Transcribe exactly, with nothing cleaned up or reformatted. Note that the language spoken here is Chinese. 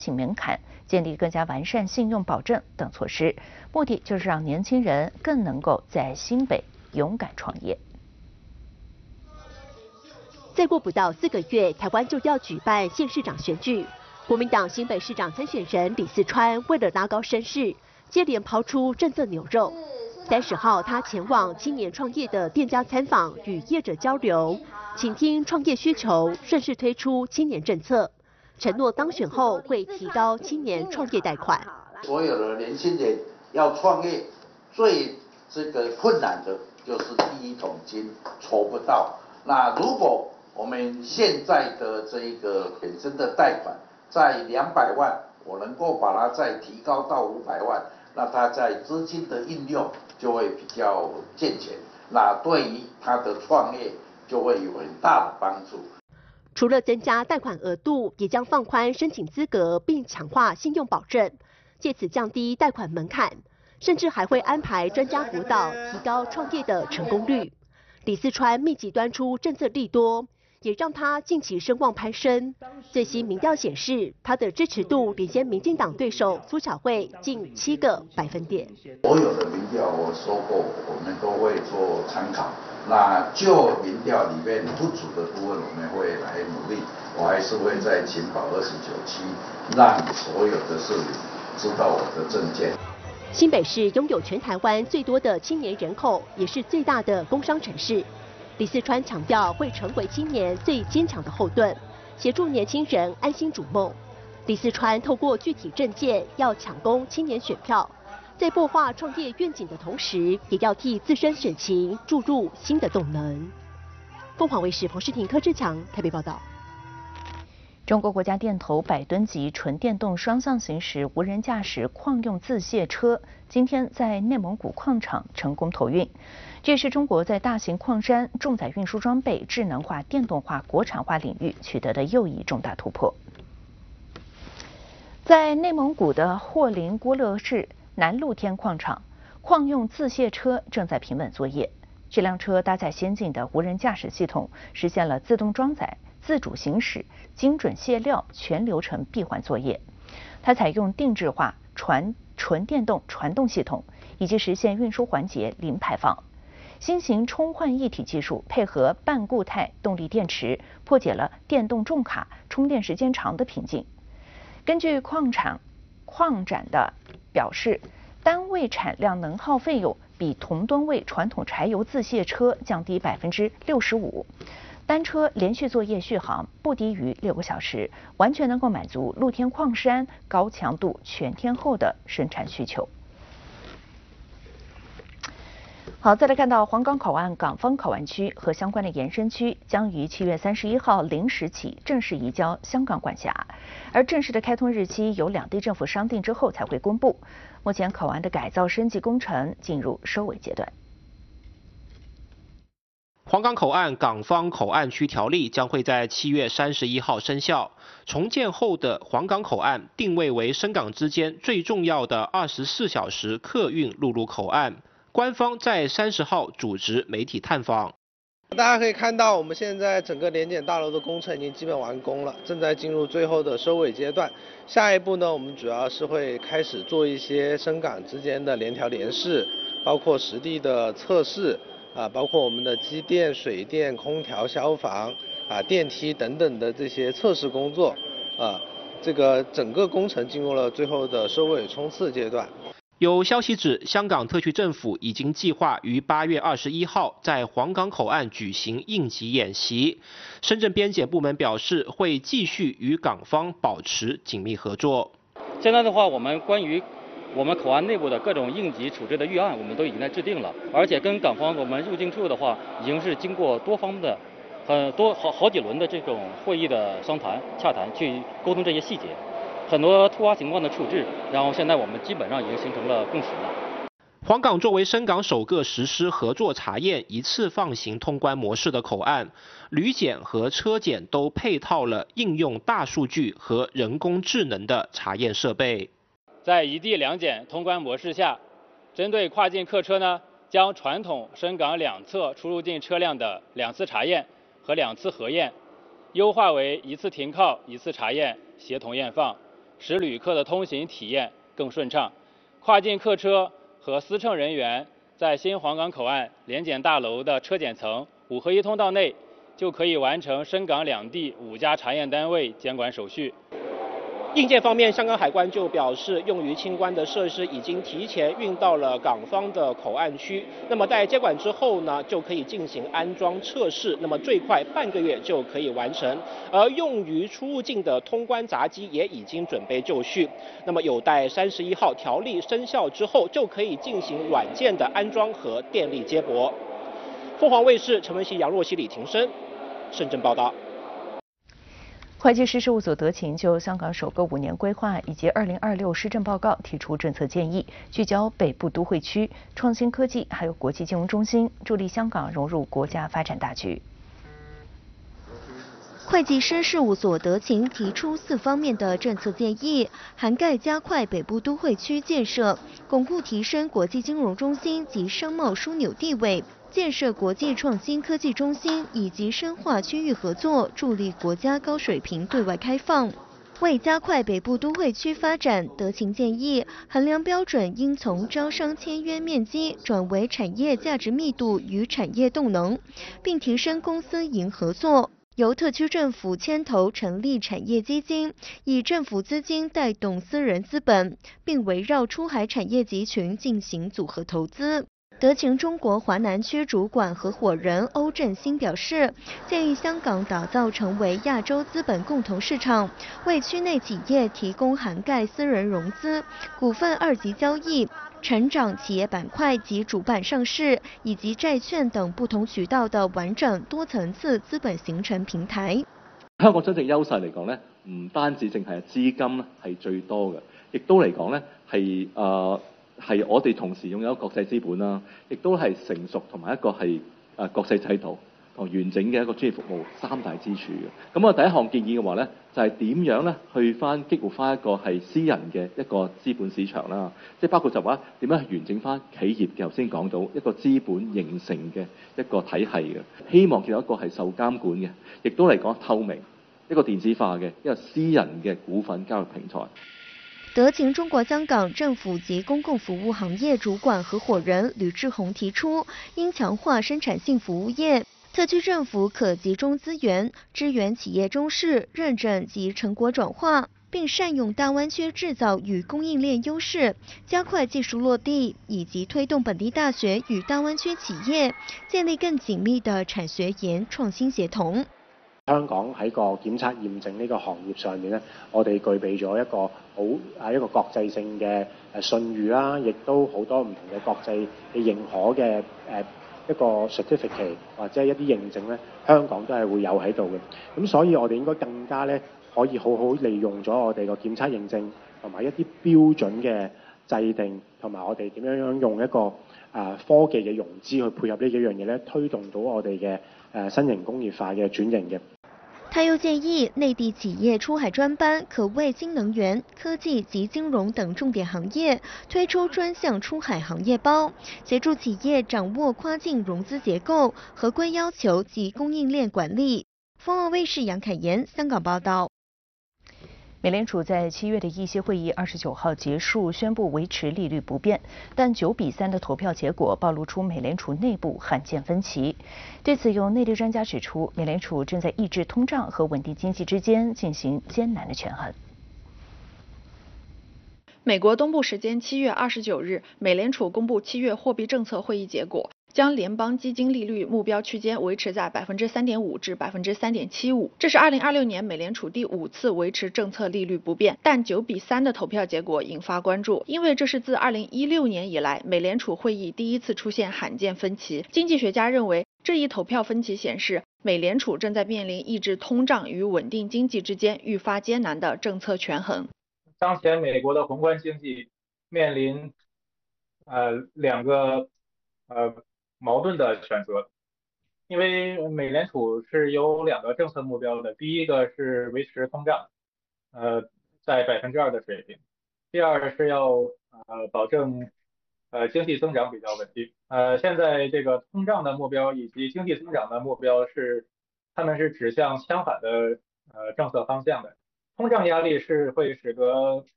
性门槛，建立更加完善信用保证等措施，目的就是让年轻人更能够在新北勇敢创业。 再过不到四个月，台湾就要举办县市长选举。国民党新北市长参选人李四川为了拉高声势，接连抛出政策牛肉。三十号，他前往青年创业的店家参访，与业者交流，倾听创业需求，顺势推出青年政策，承诺当选后会提高青年创业贷款。 所有的年轻人要创业，最这个困难的就是第一桶金筹不到。那如果我们现在的这个本身的贷款在两百万，我能够把它再提高到五百万，那他在资金的应用就会比较健全，那对于他的创业就会有很大的帮助。 除了增加贷款额度，也将放宽申请资格，并强化信用保证，借此降低贷款门槛，甚至还会安排专家辅导，提高创业的成功率。李四川密集端出政策利多，也让他近期声望攀升。最新民调显示，他的支持度领先民进党对手苏巧慧近七个百分点。 所有的民调我说过，我们都会做参考。那就民调里面不足的部分，我们会来努力。我还是会在勤保二十九期，让所有的市民知道我的政见。 新北市拥有全台湾最多的青年人口，也是最大的工商城市。李四川强调会成为青年最坚强的后盾，协助年轻人安心逐梦。李四川透过具体政见要抢攻青年选票，在擘画创业愿景的同时，也要替自身选情注入新的动能。凤凰卫视彭世婷、柯志强台北报道。 中国国家电投百吨级纯电动双向行驶无人驾驶矿用自卸车今天在内蒙古矿场成功投运，这是中国在大型矿山重载运输装备智能化、电动化、国产化领域取得的又一重大突破。在内蒙古的霍林郭勒市南露天矿场，矿用自卸车正在平稳作业。这辆车搭载先进的无人驾驶系统，实现了自动装载、自主行驶、精准卸料全流程闭环作业。它采用定制化传纯电动传动系统，以及实现运输环节零排放。新型充换一体技术配合半固态动力电池，破解了电动重卡、充电时间长的瓶颈。根据矿场矿展的表示，单位产量能耗费用比同吨位传统柴油自卸车降低百分之六十五。单车连续作业续航不低于六个小时，完全能够满足露天矿山高强度全天候的生产需求。好，再来看到黄冈口岸港方口岸区和相关的延伸区将于七月三十一号零时起正式移交香港管辖，而正式的开通日期由两地政府商定之后才会公布。目前口岸的改造升级工程进入收尾阶段。 黄冈口岸港方口岸区条例将会在七月三十一号生效。重建后的黄冈口岸定位为深港之间最重要的二十四小时客运陆路口岸。官方在三十号组织媒体探访。 大家可以看到，我们现在整个联检大楼的工程已经基本完工了，正在进入最后的收尾阶段。下一步呢，我们主要是会开始做一些深港之间的联调联试，包括实地的测试。啊，包括我们的机电、水电、空调、消防啊、电梯等等的这些测试工作，啊，这个整个工程进入了最后的收尾冲刺阶段。 有消息指，香港特区政府已经计划于八月二十一号在黄冈口岸举行应急演习。深圳边检部门表示，会继续与港方保持紧密合作。 现在的话，我们关于我们口岸内部的各种应急处置的预案，我们都已经在制定了，而且跟港方我们入境处的话，已经是经过多方的、很多好好几轮的这种会议的商谈、洽谈，去沟通这些细节，很多突发情况的处置，然后现在我们基本上已经形成了共识了。 黄港作为深港首个实施合作查验一次放行通关模式的口岸，旅检和车检都配套了应用大数据和人工智能的查验设备。 在一地两检通关模式下，针对跨境客车呢，将传统深港两侧出入境车辆的两次查验和两次核验，优化为一次停靠、一次查验，协同验放， 使旅客的通行体验更顺畅。跨境客车和司乘人员在新皇岗口岸联检大楼的车检层五合一通道内，就可以完成深港两地五家查验单位监管手续。 硬件方面，香港海关就表示，用于清关的设施已经提前运到了港方的口岸区。那么在接管之后呢，就可以进行安装测试，那么最快半个月就可以完成。而用于出入境的通关闸机也已经准备就绪，那么有待三十一号条例生效之后，就可以进行软件的安装和电力接驳。凤凰卫视陈文熙、杨若曦、李庭生，深圳报道。 会计师事务所德勤就香港首个五年规划以及二零二六施政报告提出政策建议，聚焦北部都会区、创新科技还有国际金融中心，助力香港融入国家发展大局。 会计师事务所德勤提出四方面的政策建议，涵盖加快北部都会区建设，巩固提升国际金融中心及商贸枢纽地位，建设国际创新科技中心，以及深化区域合作，助力国家高水平对外开放。为加快北部都会区发展，德勤建议衡量标准应从招商签约面积转为产业价值密度与产业动能，并提升公私营合作。由特区政府牵头成立产业基金，以政府资金带动私人资本，并围绕出海产业集群进行组合投资。德勤中国华南区主管合伙人欧振兴表示，建议香港打造成为亚洲资本共同市场，为区内企业提供涵盖私人融资、股份二级交易、成长企业板块及主板上市以及债券等不同渠道的完整多層次資本形成平台。 香港真正優勢嚟講咧，唔單止淨係資金係最多嘅，亦都嚟講咧係誒係我哋同時擁有國際資本啦，亦都係成熟同埋一個係誒國際制度同完整嘅一個專業服務三大支柱嘅。咁我第一項建議嘅話咧，就係點樣咧去翻激活翻一個係私人嘅一個資本市場啦，即係包括就話點樣去完整翻企業嘅頭先講到一個資本形成嘅一個體系嘅，希望見到一個係受監管嘅，亦都嚟講透明一個電子化嘅一個私人嘅股份交易平台。 德勤中國香港政府及公共服務行業主管合夥人呂志宏提出，應強化生產性服務業，特區政府可集中資源，支援企業中試、認證及成果轉化，並善用大灣區製造與供應鏈優勢，加快技術落地，以及推動本地大學與大灣區企業建立更緊密的產學研創新協同。 香港喺個檢測驗證呢個行業上面咧，我哋具備咗一個好啊一個國際性嘅誒信譽啦，亦都好多唔同嘅國際嘅認可嘅誒一個 certificate 或者一啲認證咧，香港都係會有喺度嘅。咁所以我哋應該更加咧可以好好利用咗我哋個檢測認證同埋一啲標準嘅制定，同埋我哋點樣樣用一個啊科技嘅融資去配合呢幾樣嘢咧，推動到我哋嘅誒新型工業化嘅轉型嘅。 他又建議，內地企業出海專班可為新能源、科技及金融等重點行業推出專項出海行業包，協助企業掌握跨境融資結構、合規要求及供應鏈管理。鳳凰衛視楊凱妍香港報道。 美聯儲在七月的議息會議二十九號結束，宣布維持利率不變，但九比三的投票結果暴露出美聯儲內部罕見分歧。對此，有內地專家指出，美聯儲正在抑制通脹和穩定經濟之間進行艱難的權衡。 美國東部時間七月二十九日，美聯儲公布七月貨幣政策會議結果，將聯邦基金利率目標區間維持在百分之三點五至百分之三點七五，這是二零二六年美聯儲第五次維持政策利率不變。但九比三的投票結果引發關注，因為這是自二零一六年以來美聯儲會議第一次出現罕見分歧。經濟學家認為，這一投票分歧顯示美聯儲正在面臨抑制通脹與穩定經濟之間愈發艱難的政策權衡。 當前美國的宏觀經濟面臨呃兩個呃矛盾的選擇，因為美聯儲是有兩個政策目標的，第一個是維持通脹，呃在百分之二的水平，第二是要呃保證呃經濟增長比較穩定。呃現在這個通脹的目標以及經濟增長的目標是，他們是指向相反的呃政策方向的。 通胀压力是会使得